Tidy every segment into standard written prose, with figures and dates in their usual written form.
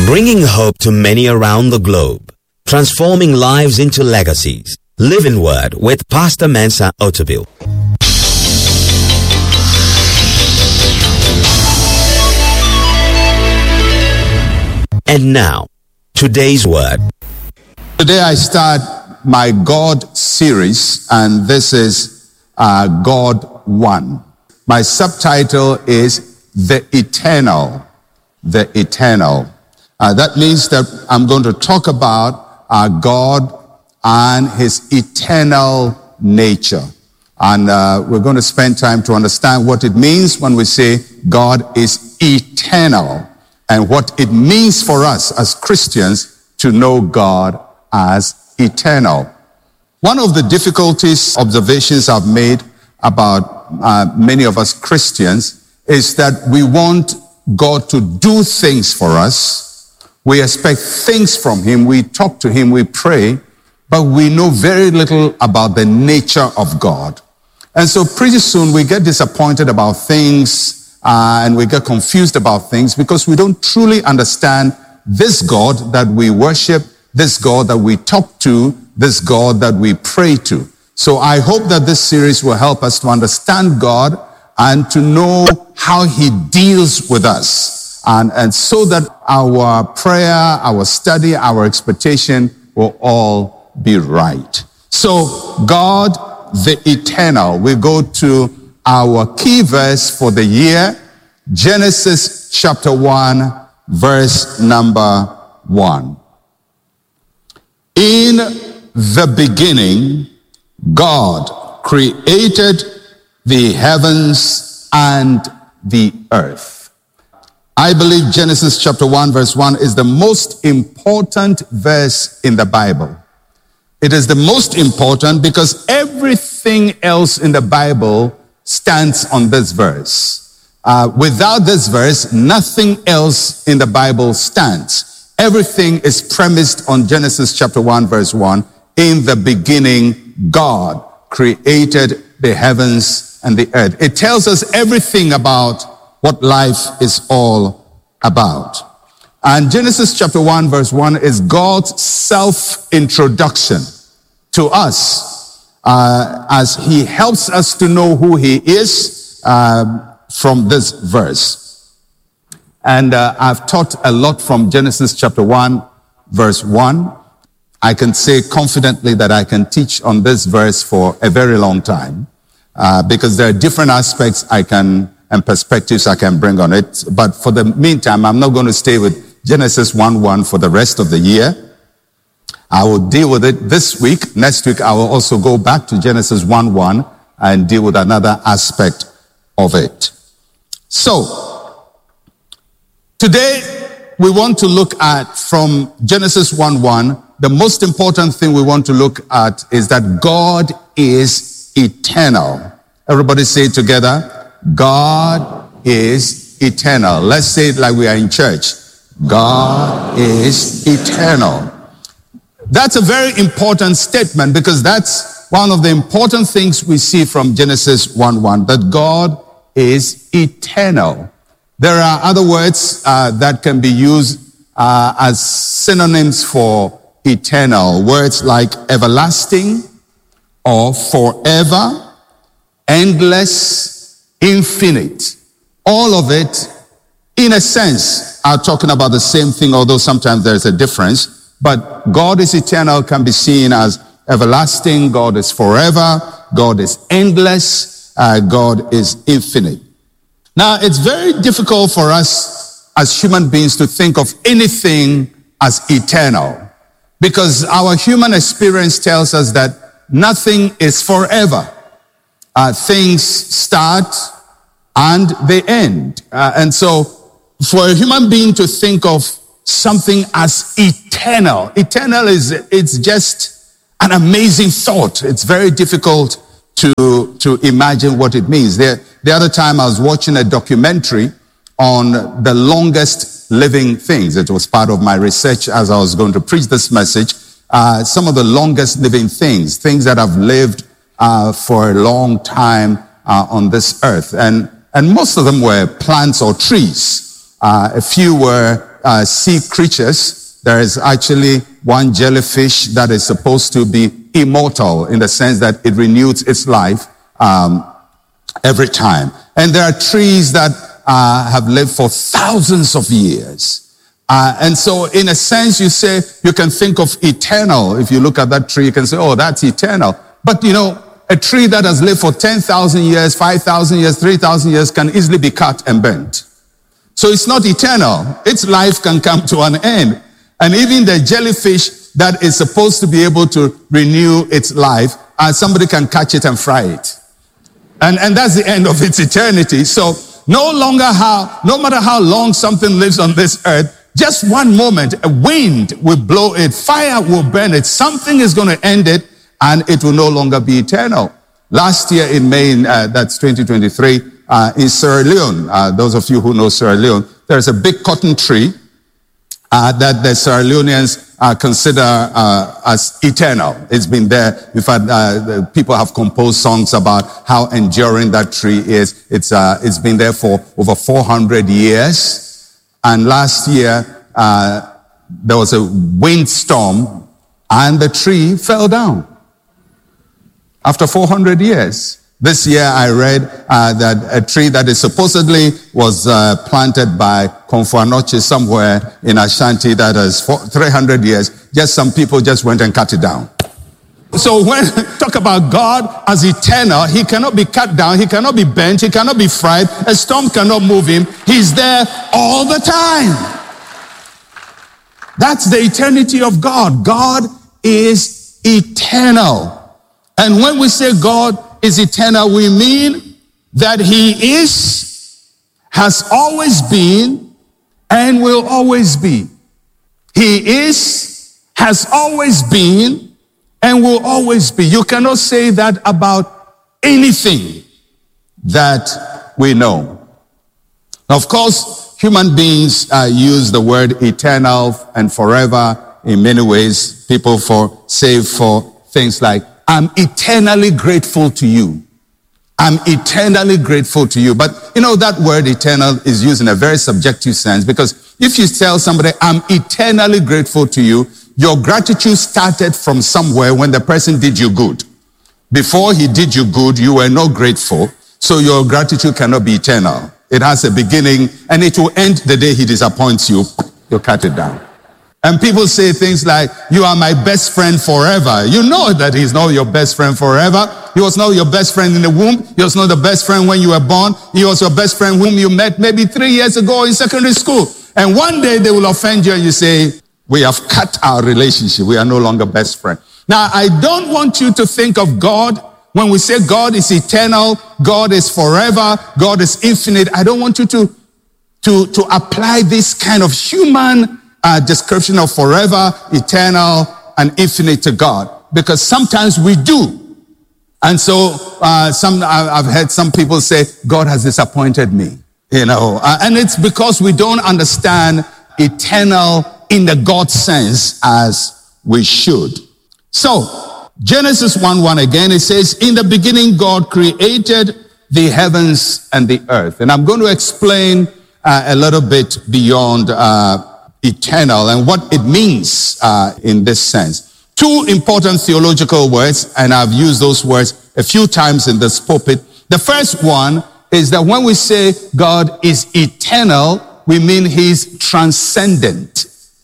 Bringing hope to many around the globe. Transforming lives into legacies. Living Word with Pastor Mensa Otabil. And now, today's word. Today I start my God series, and this is God One. My subtitle is The Eternal. The Eternal. That means that I'm going to talk about God and his eternal nature. And we're going to spend time to understand what it means when we say God is eternal, and what it means for us as Christians to know God as eternal. One of the difficulties, observations I've made about many of us Christians is that we want God to do things for us. We expect things from him. We talk to him, we pray, but we know very little about the nature of God. And so pretty soon we get disappointed about things and we get confused about things because we don't truly understand this God that we worship, this God that we talk to, this God that we pray to. So I hope that this series will help us to understand God and to know how he deals with us. And so that our prayer, our study, our expectation will all be right. So God, the eternal. We go to our key verse for the year, Genesis chapter 1, verse number 1. In the beginning, God created the heavens and the earth. I believe Genesis chapter 1, verse 1 is the most important verse in the Bible. It is the most important because everything else in the Bible stands on this verse. Without this verse, nothing else in the Bible stands. Everything is premised on Genesis chapter 1, verse 1. In the beginning, God created the heavens and the earth. It tells us everything about what life is all about. And Genesis chapter 1, verse 1 is God's self-introduction to us as he helps us to know who he is from this verse. And I've taught a lot from Genesis chapter 1, verse 1. I can say confidently that I can teach on this verse for a very long time because there are different aspects and perspectives I can bring on it. But for the meantime, I'm not going to stay with Genesis 1:1 for the rest of the year. I will deal with it this week. Next week, I will also go back to Genesis 1:1 and deal with another aspect of it. So, today we want to look at from Genesis 1:1, the most important thing we want to look at is that God is eternal. Everybody say it together. God is eternal. Let's say it like we are in church. God is eternal. That's a very important statement because that's one of the important things we see from Genesis 1:1, that God is eternal. There are other words that can be used as synonyms for eternal. Words like everlasting or forever, endless, infinite. All of it, in a sense, are talking about the same thing, although sometimes there's a difference. But God is eternal can be seen as everlasting, God is forever, God is endless, God is infinite. Now, it's very difficult for us as human beings to think of anything as eternal because our human experience tells us that nothing is forever. Things start and they end. And so for a human being to think of something as eternal it's just an amazing thought. It's very difficult to imagine what it means. The other time I was watching a documentary on the longest living things. It was part of my research as I was going to preach this message. Some of the longest living things that have lived for a long time on this earth. And most of them were plants or trees. A few were sea creatures. There is actually one jellyfish that is supposed to be immortal in the sense that it renews its life every time. And there are trees that have lived for thousands of years. And so in a sense, you can think of eternal. If you look at that tree, you can say, oh, that's eternal. But a tree that has lived for 10,000 years, 5,000 years, 3,000 years can easily be cut and burnt. So it's not eternal. Its life can come to an end. And even the jellyfish that is supposed to be able to renew its life, somebody can catch it and fry it. And that's the end of its eternity. So no matter how long something lives on this earth, just one moment, a wind will blow it, fire will burn it, something is going to end it, and it will no longer be eternal. Last year in May, that's 2023, in Sierra Leone, those of you who know Sierra Leone, there's a big cotton tree that the Sierra Leoneans consider as eternal. It's been there. In fact, people have composed songs about how enduring that tree is. It's been there for over 400 years. And last year, there was a windstorm and the tree fell down after 400 years. This year, I read that a tree that is supposedly was planted by Komfo Anokye somewhere in Ashanti that is 300 years, just some people just went and cut it down. So when we talk about God as eternal, he cannot be cut down, he cannot be bent, he cannot be fried, a storm cannot move him. He's there all the time. That's the eternity of God. God is eternal. And when we say God is eternal, we mean that he is, has always been, and will always be. He is, has always been, and will always be. You cannot say that about anything that we know. Of course, human beings use the word eternal and forever in many ways. People say for things like, I'm eternally grateful to you. I'm eternally grateful to you. But that word eternal is used in a very subjective sense, because if you tell somebody, I'm eternally grateful to you, your gratitude started from somewhere when the person did you good. Before he did you good, you were not grateful, so your gratitude cannot be eternal. It has a beginning, and it will end the day he disappoints you. You cut it down. And people say things like, you are my best friend forever. You know that he's not your best friend forever. He was not your best friend in the womb. He was not the best friend when you were born. He was your best friend whom you met maybe 3 years ago in secondary school. And one day they will offend you and you say, we have cut our relationship. We are no longer best friends. Now, I don't want you to think of God, when we say God is eternal, God is forever, God is infinite. I don't want you to apply this kind of human description of forever, eternal, and infinite to God, because sometimes we do. And so I've heard some people say, God has disappointed me, and it's because we don't understand eternal in the God sense as we should. So, Genesis 1:1 again, it says, in the beginning God created the heavens and the earth. And I'm going to explain a little bit beyond eternal and what it means in this sense. Two important theological words, and I've used those words a few times in this pulpit. The first one is that when we say God is eternal, we mean he's transcendent.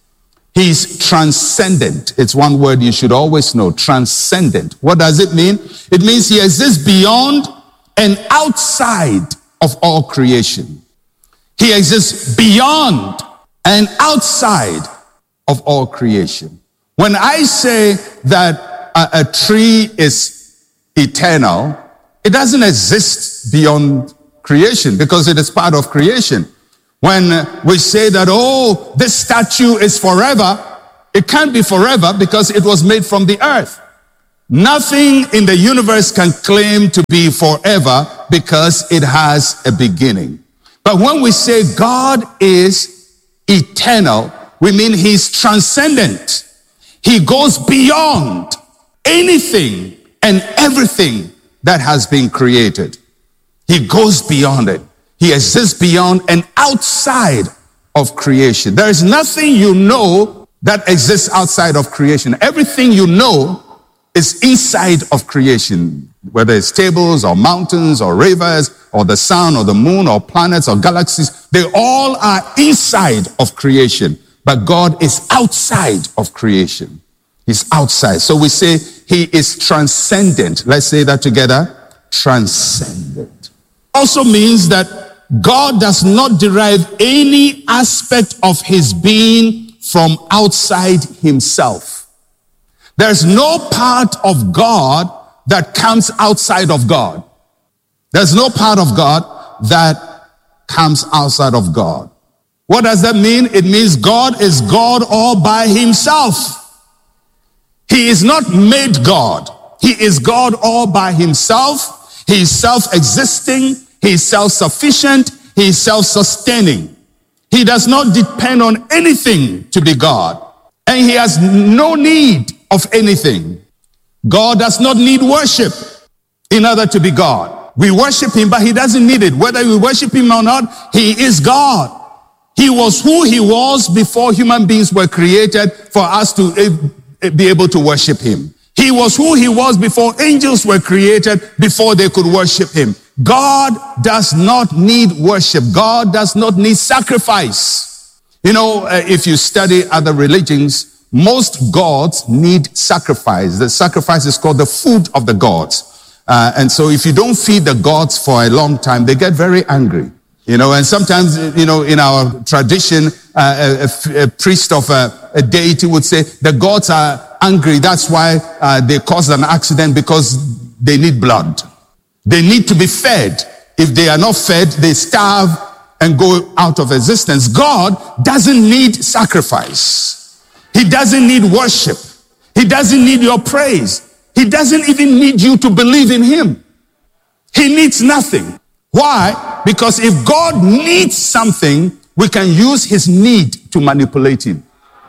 He's transcendent. It's one word you should always know, transcendent. What does it mean? It means he exists beyond and outside of all creation. He exists beyond and outside of all creation. When I say that a tree is eternal, it doesn't exist beyond creation because it is part of creation. When we say that, oh, this statue is forever, it can't be forever because it was made from the earth. Nothing in the universe can claim to be forever because it has a beginning. But when we say God is eternal, we mean he's transcendent. He goes beyond anything and everything that has been created. He goes beyond it. He exists beyond and outside of creation. There is nothing you know that exists outside of creation. Everything you know is inside of creation, whether it's tables or mountains or rivers or the sun or the moon or planets or galaxies. They all are inside of creation, but God is outside of creation. He's outside. So we say he is transcendent. Let's say that together. Transcendent. Also means that God does not derive any aspect of his being from outside himself. There's no part of God that comes outside of God. There's no part of God that comes outside of God. What does that mean? It means God is God all by himself. He is not made God. He is God all by himself. He is self-existing. He is self-sufficient. He is self-sustaining. He does not depend on anything to be God. And he has no need of anything. God does not need worship in order to be God. We worship him, but he doesn't need it. Whether we worship him or not, he is God. He was who he was before human beings were created for us to be able to worship him. He was who he was before angels were created, before they could worship him. God does not need worship. God does not need sacrifice. You know, if you study other religions, most gods need sacrifice. The sacrifice is called the food of the gods. And so if you don't feed the gods for a long time, they get very angry. You know, and sometimes, you know, in our tradition, a priest of a deity would say, the gods are angry. That's why they caused an accident, because they need blood. They need to be fed. If they are not fed, they starve and go out of existence. God doesn't need sacrifice. He doesn't need worship. He doesn't need your praise. He doesn't even need you to believe in him. He needs nothing. Why? Because if God needs something, we can use his need to manipulate him.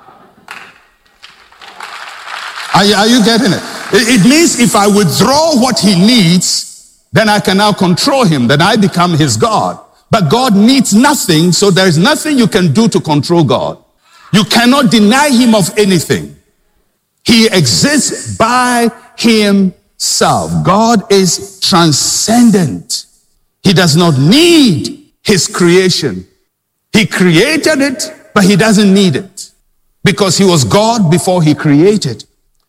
Are you getting it? It means if I withdraw what he needs, then I can now control him. Then I become his God. But God needs nothing, so there is nothing you can do to control God. You cannot deny him of anything. He exists by himself. God is transcendent. He does not need his creation. He created it, but he doesn't need it, because he was God before he created.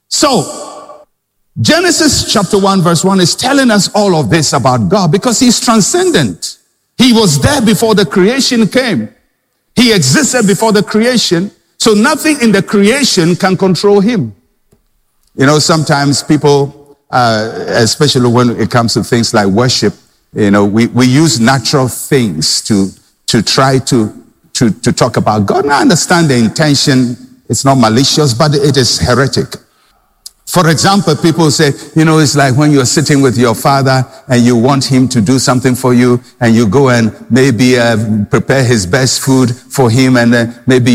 So, Genesis chapter 1 verse 1 is telling us all of this about God, because he's transcendent. He was there before the creation came. He existed before the creation, so nothing in the creation can control him. You know, sometimes people, especially when it comes to things like worship, you know, we use natural things to try to talk about God. Now, I understand the intention. It's not malicious, but it is heretic. For example, people say, you know, it's like when you're sitting with your father and you want him to do something for you, and you go and maybe prepare his best food for him, and then maybe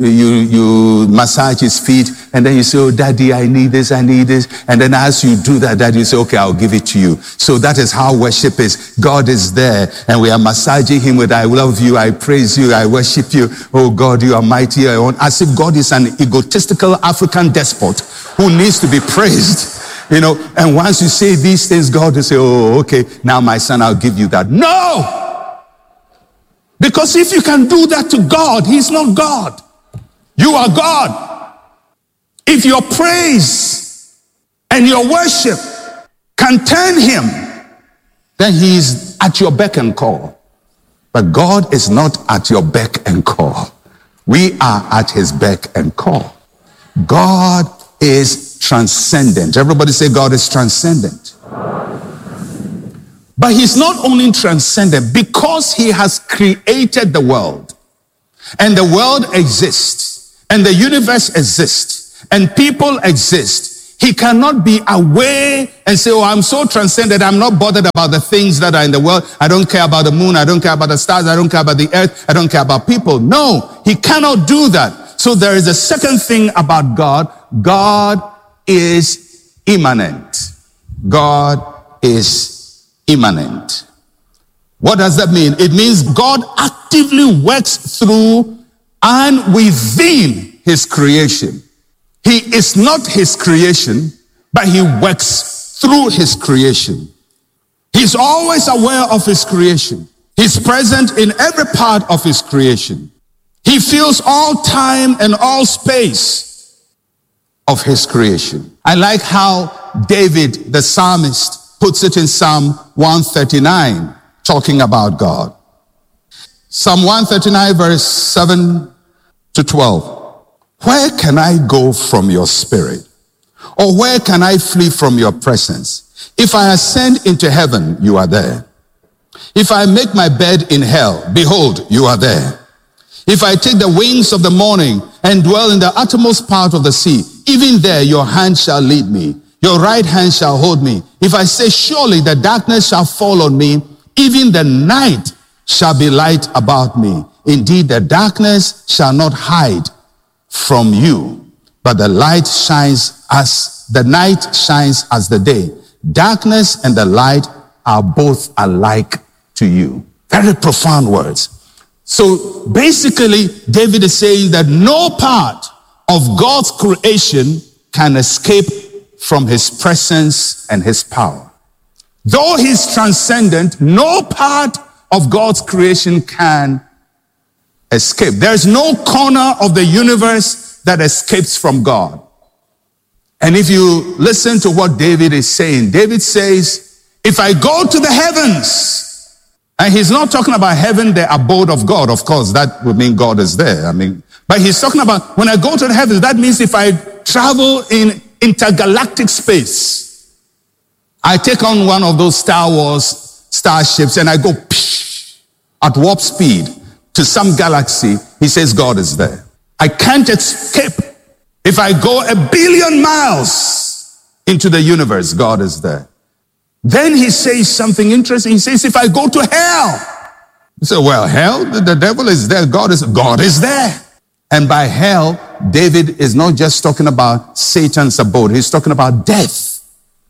you massage his feet, and then you say, oh, daddy, I need this. And then as you do that, daddy, you say, okay, I'll give it to you. So that is how worship is. God is there, and we are massaging him with, I love you, I praise you, I worship you. Oh God, you are mighty. As if God is an egotistical African despot who needs to be praised. You know, and once you say these things, God will say, oh, okay, now my son, I'll give you that. No! Because if you can do that to God, he's not God. You are God. If your praise and your worship can turn him, then he's at your beck and call. But God is not at your beck and call. We are at his beck and call. God is transcendent. Everybody say God is transcendent. But he's not only transcendent, because he has created the world, and the world exists, and the universe exists, and people exist. He cannot be away and say, oh, I'm so transcendent, I'm not bothered about the things that are in the world. I don't care about the moon, I don't care about the stars, I don't care about the earth, I don't care about people. No, he cannot do that. So there is a second thing about God. God is immanent. God is immanent. What does that mean? It means God actively works through and within his creation. He is not his creation, but he works through his creation. He's always aware of his creation. He's present in every part of his creation. He fills all time and all space of his creation. I like how David, the psalmist, puts it in Psalm 139, talking about God. Psalm 139, verse 7 to 12. Where can I go from your spirit? Or where can I flee from your presence? If I ascend into heaven, you are there. If I make my bed in hell, behold, you are there. If I take the wings of the morning and dwell in the uttermost part of the sea, even there your hand shall lead me. Your right hand shall hold me. If I say, surely the darkness shall fall on me, even the night shall be light about me. Indeed, the darkness shall not hide from you, but the night shines as the day. Darkness and the light are both alike to you. Very profound words. So basically, David is saying that no part of God's creation can escape from his presence and his power. Though he's transcendent, no part of God's creation can escape. There's no corner of the universe that escapes from God. And if you listen to what David is saying, David says, if I go to the heavens, and he's not talking about heaven, the abode of God. Of course, that would mean God is there. But he's talking about when I go to the heavens, that means if I travel in intergalactic space, I take on one of those Star Wars starships and I go at warp speed to some galaxy. He says God is there. I can't escape. If I go 1 billion miles into the universe, God is there. Then he says something interesting. He says, if I go to hell, you say, well, hell, the devil is there. God is there. And by hell, David is not just talking about Satan's abode. He's talking about death.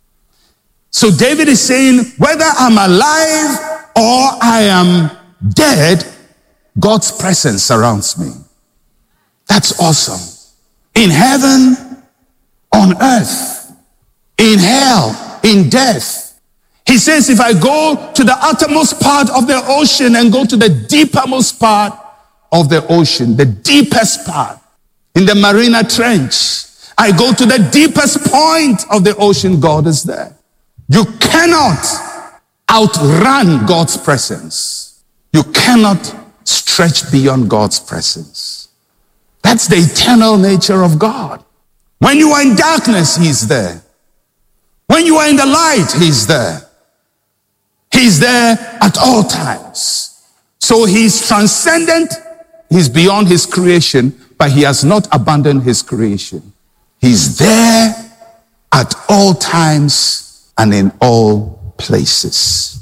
So David is saying, whether I'm alive or I am dead, God's presence surrounds me. That's awesome. In heaven, on earth, in hell, in death. He says, if I go to the uttermost part of the ocean and go to the deepermost part of the ocean, the deepest part, in the Mariana Trench, I go to the deepest point of the ocean, God is there. You cannot outrun God's presence. You cannot stretch beyond God's presence. That's the eternal nature of God. When you are in darkness, he's there. When you are in the light, he's there. He's there at all times. So he's transcendent. He's beyond his creation, but he has not abandoned his creation. He's there at all times and in all places.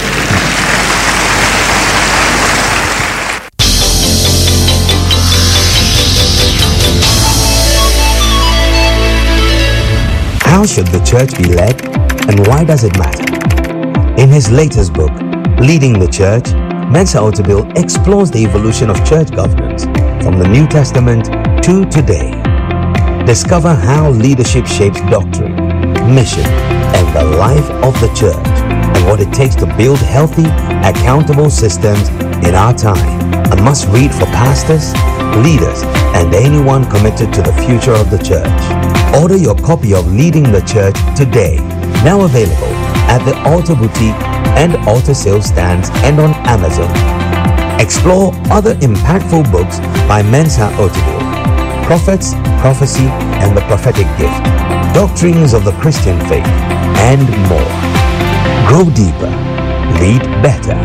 How should the church be led, and why does it matter? In his latest book, Leading the Church, Mensa Otabil explores the evolution of church governance from the New Testament to today. Discover how leadership shapes doctrine, mission, and the life of the church, and what it takes to build healthy, accountable systems in our time. A must-read for pastors, leaders, and anyone committed to the future of the church. Order your copy of Leading the Church today. Now available at the Altar Boutique and Altar Sales Stands and on Amazon. Explore other impactful books by Mensa Otabil: Prophets, Prophecy, and the Prophetic Gift, Doctrines of the Christian Faith, and more. Grow deeper, lead better.